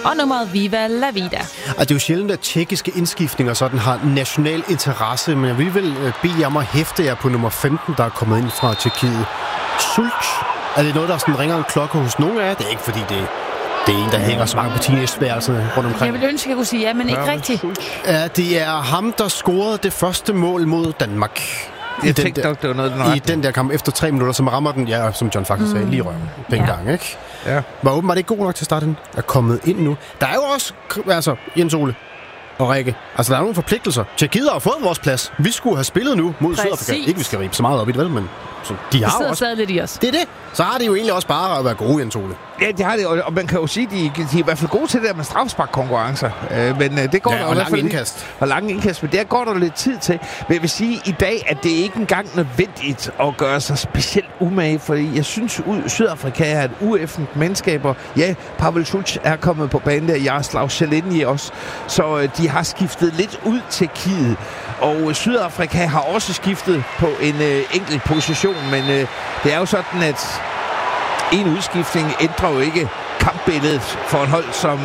og nummeret Viva la Vida. Det er jo sjældent, at tjekkiske indskiftninger sådan har national interesse, men jeg vil vel bede jer om at hæfte jer på nummer 15, der er kommet ind fra Tjekkiet. Sulc. Er det noget, der sådan ringer en klokke hos nogen af jer? Det er ikke, fordi det er en, der hænger så mange på teenageværelserne rundt omkring. Jeg vil ønske, at jeg kunne sige ja, men ikke rigtigt. Ja, det er ham, der scorede det første mål mod Danmark. Jeg tænkte nok, det var noget, i den der kamp efter 3 minutter, som rammer den, ja, som John faktisk sagde, lige røven dengang, ikke? Ja. Var åbenbart ikke god nok til at starte den. Er kommet ind nu. Der er jo også, Jens Ole og Rikke, der er nogle forpligtelser. Tjekkiet har fået vores plads. Vi skulle have spillet nu mod Sydafrika. Ikke, vi skal ribe så meget op i det, vel, men så de har jo også lidt i os. Det er det. Så har de jo egentlig også bare at være gode, Jens Ole. Ja, det har det, og man kan jo sige, de er i hvert fald gode til det der med strafsparkkonkurrencer. Men det går der og lange indkast. Og lange indkast, men det går der lidt tid til. Men jeg vil sige i dag, at det ikke engang nødvendigt at gøre sig specielt umage, fordi jeg synes, Sydafrika er et ueffent mandskab, og ja, Pavel Sulc er kommet på banen der, Jaroslav Zeleny også, så de har skiftet lidt ud til Tjekkiet. Og Sydafrika har også skiftet på en enkelt position, men det er jo sådan, at en udskiftning ændrer jo ikke kampbilledet for et hold som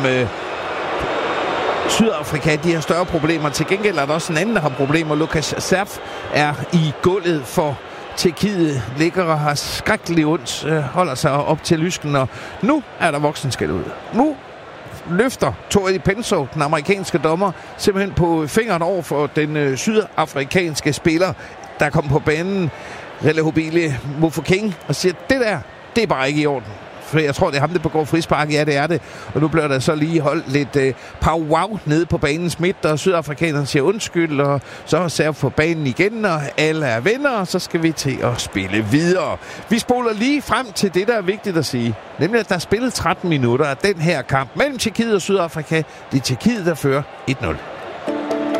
Sydafrika. De har større problemer. Til gengæld er der også en anden, der har problemer. Lukas Serf er i gulvet for Tjekkiet. Ligger og har skrækkeligt ondt. Holder sig op til lysken, og nu er der voksenskæld ud. Nu løfter Tori Penso, den amerikanske dommer, simpelthen på fingeren over for den sydafrikanske spiller, der kom på banen, Relehobile Mofokeng, og siger, det er bare ikke i orden. For jeg tror, det er ham, der begår frispark. Ja, det er det. Og nu bliver der så lige holdt lidt powwow nede på banens midt, og sydafrikanerne siger undskyld, og så er Serf på banen igen, og alle er venner, og så skal vi til at spille videre. Vi spoler lige frem til det, der er vigtigt at sige. Nemlig, at der er spillet 13 minutter af den her kamp mellem Tjekkiet og Sydafrika. Det er Tjekkiet, der fører 1-0.